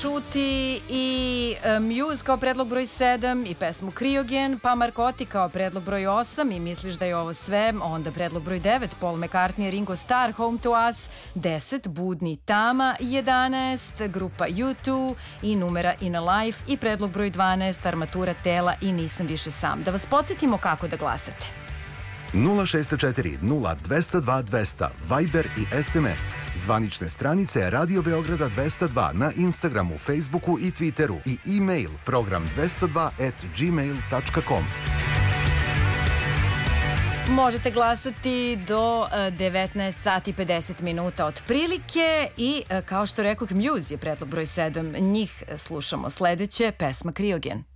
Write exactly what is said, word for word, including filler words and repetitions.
čuti i e, Muse kao predlog broj sedam i pesmu Cryogen, pa Markotti kao predlog broj osam i misliš da je ovo sve, onda predlog broj devet Paul McCartney, Ringo Starr, Home to Us, deset Budni Tama, jedanaest grupa U dva i numera In a Life i predlog broj dvanaest Armatura tela i Nisam više sam. Da vas podsjetimo kako da glasate. nula šest četiri nula dvesta dva dvesta Viber i es em es. Zvanične stranice Radio Beograda dvesta dva na Instagramu, Facebooku i Twitteru i e-mail program dvesta dva at gmail tačka com. Možete glasati do devetnaest sati i pedeset minuta otprilike i kao što rekoh, Muse je predlog broj sedam. Njih slušamo sledeće, pesma Cryogen.